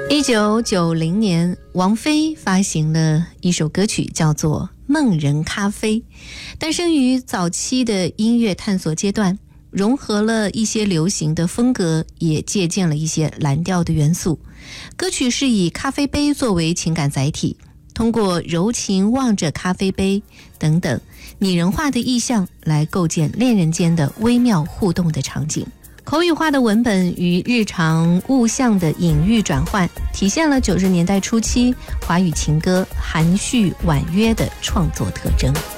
1990年，王菲发行了一首歌曲，叫做《梦人咖啡》，诞生于早期的音乐探索阶段，融合了一些流行的风格，也借鉴了一些蓝调的元素。歌曲是以咖啡杯作为情感载体，通过柔情望着咖啡杯等等拟人化的意象来构建恋人间的微妙互动的场景。口语化的文本与日常物象的隐喻转换，体现了90年代初期华语情歌含蓄婉约的创作特征。